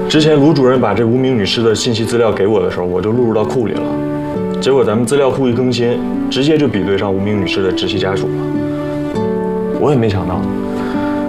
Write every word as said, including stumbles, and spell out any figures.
之前卢主任把这无名女士的信息资料给我的时候，我就录入到库里了。结果咱们资料库一更新，直接就比对上无名女士的直系家属了。我也没想到，